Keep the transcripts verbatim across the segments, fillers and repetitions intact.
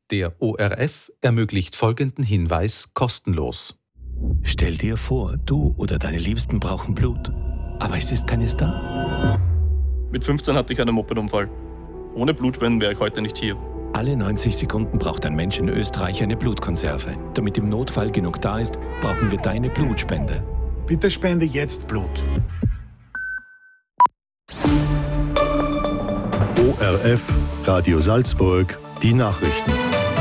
Der O R F ermöglicht folgenden Hinweis kostenlos. Stell dir vor, du oder deine Liebsten brauchen Blut, aber es ist keines da. Mit fünfzehn hatte ich einen Mopedunfall. Ohne Blutspenden wäre ich heute nicht hier. Alle neunzig Sekunden braucht ein Mensch in Österreich eine Blutkonserve. Damit im Notfall genug da ist, brauchen wir deine Blutspende. Bitte spende jetzt Blut. O R F, Radio Salzburg, die Nachrichten.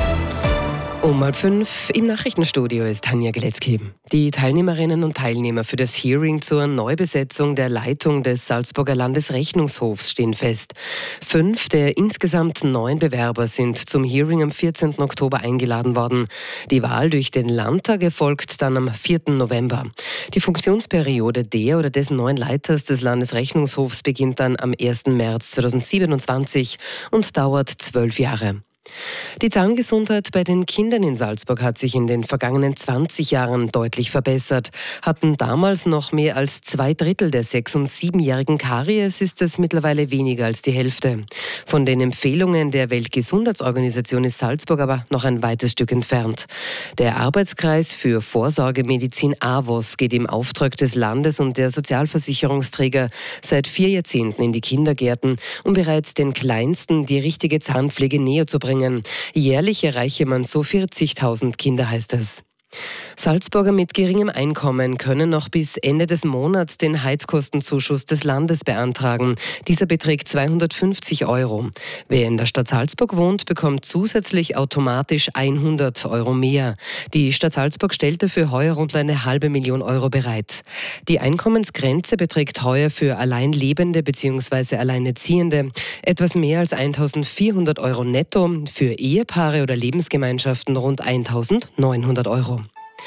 Um halb fünf im Nachrichtenstudio ist Tanja Geletzky. Die Teilnehmerinnen und Teilnehmer für das Hearing zur Neubesetzung der Leitung des Salzburger Landesrechnungshofs stehen fest. Fünf der insgesamt neun Bewerber sind zum Hearing am vierzehnten Oktober eingeladen worden. Die Wahl durch den Landtag erfolgt dann am vierten November. Die Funktionsperiode der oder des neuen Leiters des Landesrechnungshofs beginnt dann am ersten März zweitausendsiebenundzwanzig und dauert zwölf Jahre. Die Zahngesundheit bei den Kindern in Salzburg hat sich in den vergangenen zwanzig Jahren deutlich verbessert. Hatten damals noch mehr als zwei Drittel der sechs- und siebenjährigen Karies, ist es mittlerweile weniger als die Hälfte. Von den Empfehlungen der Weltgesundheitsorganisation ist Salzburg aber noch ein weites Stück entfernt. Der Arbeitskreis für Vorsorgemedizin A W O S geht im Auftrag des Landes und der Sozialversicherungsträger seit vier Jahrzehnten in die Kindergärten, um bereits den Kleinsten die richtige Zahnpflege näher zu bringen. Jährlich erreiche man so vierzigtausend Kinder, heißt es. Salzburger mit geringem Einkommen können noch bis Ende des Monats den Heizkostenzuschuss des Landes beantragen. Dieser beträgt zweihundertfünfzig Euro. Wer in der Stadt Salzburg wohnt, bekommt zusätzlich automatisch hundert Euro mehr. Die Stadt Salzburg stellt dafür heuer rund eine halbe Million Euro bereit. Die Einkommensgrenze beträgt heuer für Alleinlebende bzw. Alleinerziehende etwas mehr als eintausendvierhundert Euro netto, für Ehepaare oder Lebensgemeinschaften rund eintausendneunhundert Euro.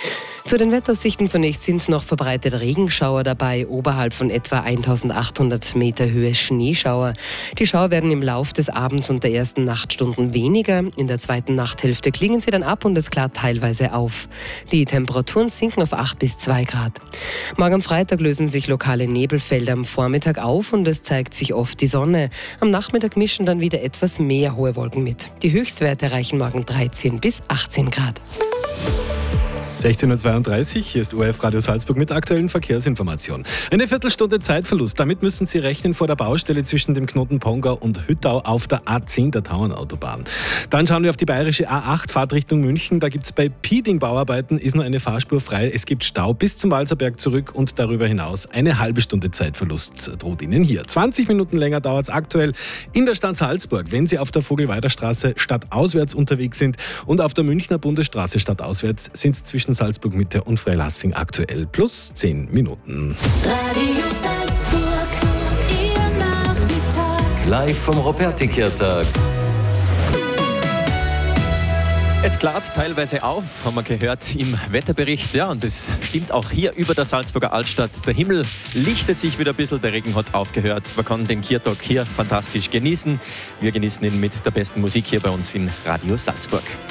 Zu den Wetteraussichten zunächst sind noch verbreitet Regenschauer dabei, oberhalb von etwa eintausendachthundert Meter Höhe Schneeschauer. Die Schauer werden im Lauf des Abends und der ersten Nachtstunden weniger. In der zweiten Nachthälfte klingen sie dann ab und es klart teilweise auf. Die Temperaturen sinken auf acht bis zwei Grad. Morgen am Freitag lösen sich lokale Nebelfelder am Vormittag auf und es zeigt sich oft die Sonne. Am Nachmittag mischen dann wieder etwas mehr hohe Wolken mit. Die Höchstwerte erreichen morgen dreizehn bis achtzehn Grad. sechzehn Uhr zweiunddreißig, hier ist O R F Radio Salzburg mit aktuellen Verkehrsinformationen. Eine Viertelstunde Zeitverlust, damit müssen Sie rechnen vor der Baustelle zwischen dem Knoten Pongau und Hüttau auf der A zehn der Tauernautobahn. Dann schauen wir auf die bayerische A acht, Fahrt Richtung München. Da gibt es bei Pieding Bauarbeiten, ist nur eine Fahrspur frei. Es gibt Stau bis zum Walzerberg zurück und darüber hinaus eine halbe Stunde Zeitverlust droht Ihnen hier. zwanzig Minuten länger dauert es aktuell in der Stadt Salzburg, wenn Sie auf der Vogelweiderstraße stadtauswärts unterwegs sind, und auf der Münchner Bundesstraße stadtauswärts sind es zwischen Salzburg Mitte und Freilassing aktuell plus zehn Minuten. Radio Salzburg, Ihr Nachmittag. Live vom Roberti-Kirtag. Es klart teilweise auf, haben wir gehört im Wetterbericht. Ja, und das stimmt auch hier über der Salzburger Altstadt. Der Himmel lichtet sich wieder ein bisschen, der Regen hat aufgehört. Man kann den Kirtag hier fantastisch genießen. Wir genießen ihn mit der besten Musik hier bei uns in Radio Salzburg.